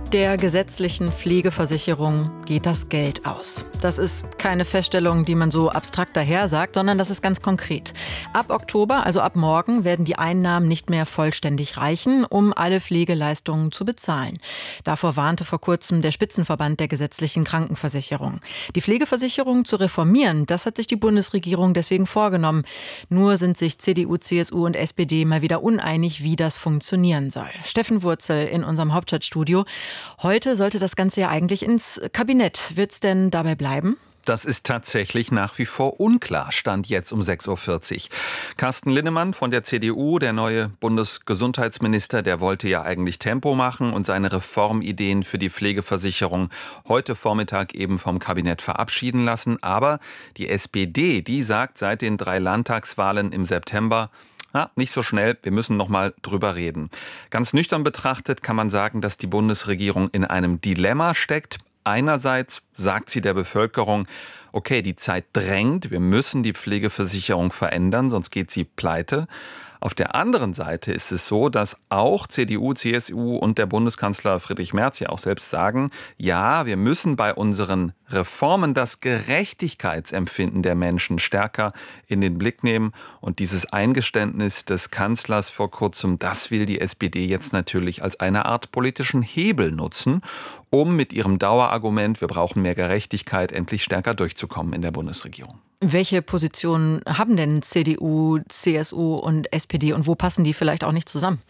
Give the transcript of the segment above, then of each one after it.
Der gesetzlichen Pflegeversicherung geht das Geld aus. Das ist keine Feststellung, die man so abstrakt daher sagt, sondern das ist ganz konkret. Ab Oktober, also ab morgen, werden die Einnahmen nicht mehr vollständig reichen, um alle Pflegeleistungen zu bezahlen. Davor warnte vor kurzem der Spitzenverband der gesetzlichen Krankenversicherung. Die Pflegeversicherung zu reformieren, das hat sich die Bundesregierung deswegen vorgenommen. Nur sind sich CDU, CSU und SPD mal wieder uneinig, wie das funktionieren soll. Steffen Wurzel in unserem Hauptstadtstudio. Heute sollte das Ganze ja eigentlich ins Kabinett. Wird's denn dabei bleiben? Das ist tatsächlich nach wie vor unklar, stand jetzt um 6.40 Uhr. Carsten Linnemann von der CDU, der neue Bundesgesundheitsminister, der wollte ja eigentlich Tempo machen und seine Reformideen für die Pflegeversicherung heute Vormittag eben vom Kabinett verabschieden lassen. Aber die SPD, die sagt seit den 3 Landtagswahlen im September, nicht so schnell, wir müssen noch mal drüber reden. Ganz nüchtern betrachtet kann man sagen, dass die Bundesregierung in einem Dilemma steckt. Einerseits sagt sie der Bevölkerung, okay, die Zeit drängt, wir müssen die Pflegeversicherung verändern, sonst geht sie pleite. Auf der anderen Seite ist es so, dass auch CDU, CSU und der Bundeskanzler Friedrich Merz ja auch selbst sagen, ja, wir müssen bei unseren Reformen das Gerechtigkeitsempfinden der Menschen stärker in den Blick nehmen. Und dieses Eingeständnis des Kanzlers vor kurzem, das will die SPD jetzt natürlich als eine Art politischen Hebel nutzen, um mit ihrem Dauerargument, wir brauchen mehr Gerechtigkeit, endlich stärker durchzukommen in der Bundesregierung. Welche Positionen haben denn CDU, CSU und SPD und wo passen die vielleicht auch nicht zusammen?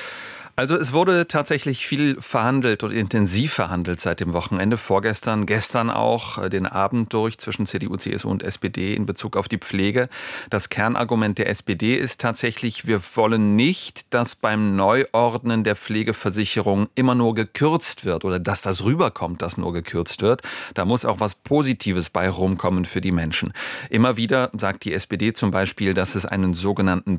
Also es wurde tatsächlich viel verhandelt und intensiv verhandelt seit dem Wochenende, vorgestern, gestern auch den Abend durch zwischen CDU, CSU und SPD in Bezug auf die Pflege. Das Kernargument der SPD ist tatsächlich, wir wollen nicht, dass beim Neuordnen der Pflegeversicherung immer nur gekürzt wird oder dass das rüberkommt, dass nur gekürzt wird. Da muss auch was Positives bei rumkommen für die Menschen. Immer wieder sagt die SPD zum Beispiel, dass es einen sogenannten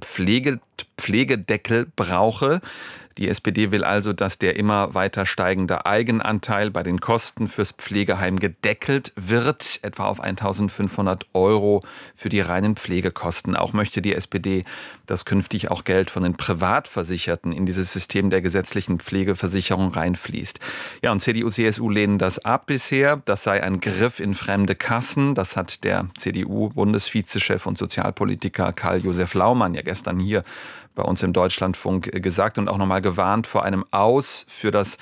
Pflegedeckel brauche. Die SPD will also, dass der immer weiter steigende Eigenanteil bei den Kosten fürs Pflegeheim gedeckelt wird, etwa auf 1.500 € für die reinen Pflegekosten. Auch möchte die SPD, dass künftig auch Geld von den Privatversicherten in dieses System der gesetzlichen Pflegeversicherung reinfließt. Ja, und CDU, CSU lehnen das ab bisher. Das sei ein Griff in fremde Kassen. Das hat der CDU-Bundesvizechef und Sozialpolitiker Karl-Josef Laumann ja gestern hier bei uns im Deutschlandfunk gesagt und auch nochmal gewarnt vor einem Aus für das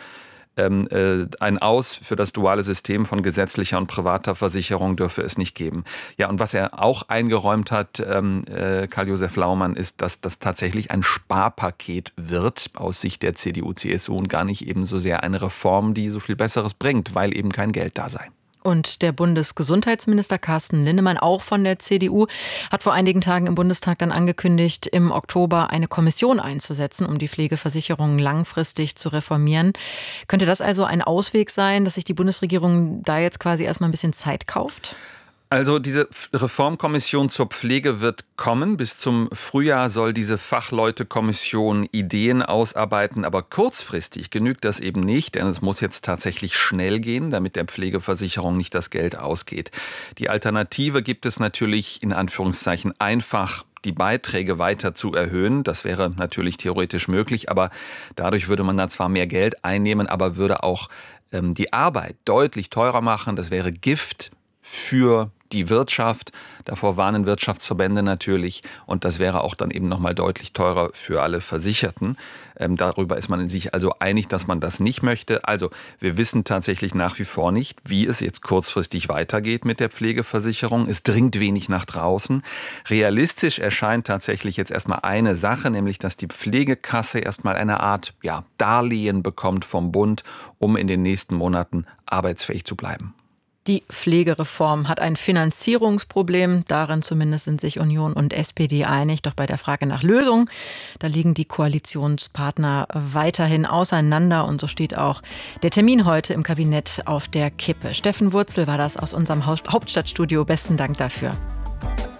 duale System von gesetzlicher und privater Versicherung dürfe es nicht geben. Ja, und was er auch eingeräumt hat, Karl-Josef Laumann, ist, dass das tatsächlich ein Sparpaket wird aus Sicht der CDU, CSU und gar nicht eben so sehr eine Reform, die so viel Besseres bringt, weil eben kein Geld da sei. Und der Bundesgesundheitsminister Carsten Linnemann, auch von der CDU, hat vor einigen Tagen im Bundestag dann angekündigt, im Oktober eine Kommission einzusetzen, um die Pflegeversicherung langfristig zu reformieren. Könnte das also ein Ausweg sein, dass sich die Bundesregierung da jetzt quasi erstmal ein bisschen Zeit kauft? Also diese Reformkommission zur Pflege wird kommen. Bis zum Frühjahr soll diese Fachleutekommission Ideen ausarbeiten. Aber kurzfristig genügt das eben nicht, denn es muss jetzt tatsächlich schnell gehen, damit der Pflegeversicherung nicht das Geld ausgeht. Die Alternative gibt es natürlich in Anführungszeichen einfach, die Beiträge weiter zu erhöhen. Das wäre natürlich theoretisch möglich, aber dadurch würde man dann zwar mehr Geld einnehmen, aber würde auch die Arbeit deutlich teurer machen. Das wäre Gift für die Wirtschaft. Davor warnen Wirtschaftsverbände natürlich. Und das wäre auch dann eben nochmal deutlich teurer für alle Versicherten. Darüber ist man sich also einig, dass man das nicht möchte. Also wir wissen tatsächlich nach wie vor nicht, wie es jetzt kurzfristig weitergeht mit der Pflegeversicherung. Es dringt wenig nach draußen. Realistisch erscheint tatsächlich jetzt erstmal eine Sache, nämlich dass die Pflegekasse erstmal eine Art Darlehen bekommt vom Bund, um in den nächsten Monaten arbeitsfähig zu bleiben. Die Pflegereform hat ein Finanzierungsproblem. Darin zumindest sind sich Union und SPD einig. Doch bei der Frage nach Lösung, da liegen die Koalitionspartner weiterhin auseinander. Und so steht auch der Termin heute im Kabinett auf der Kippe. Steffen Wurzel war das aus unserem Hauptstadtstudio. Besten Dank dafür.